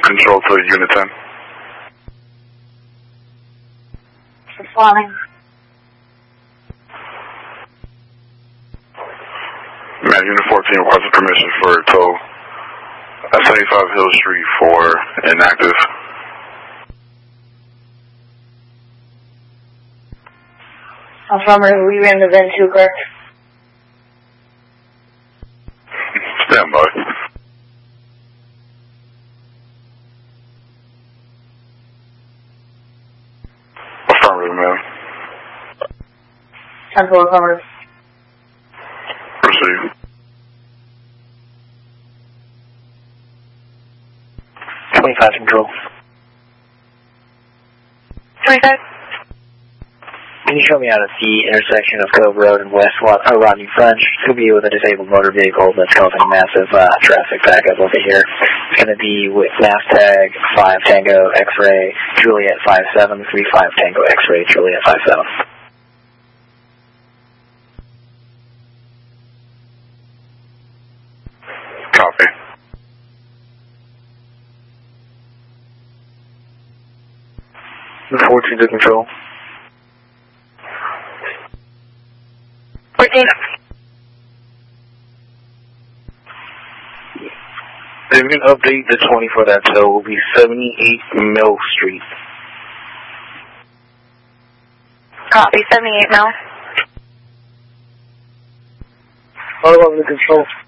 Control to Unit 10. Responding. Man, Unit 14 requesting permission for a tow at 75 Hill Street for inactive. Affirmative, we ran the VIN 2, correct? Stand by. Affirmative, man. 10-4 affirmative. Proceed. 25 control. 25. Can you show me out at the intersection of Cove Road and West Rodney French? Could be with a disabled motor vehicle that's causing massive traffic backup over here. It's going to be with NAF tag 5 Tango X-ray Juliet 57 35 Tango X-ray Juliet 57. Copy. The 14 to control. 14. If you can update the 20 for that tow, will be 78 Mill Street. Copy, 78 now. All over the control.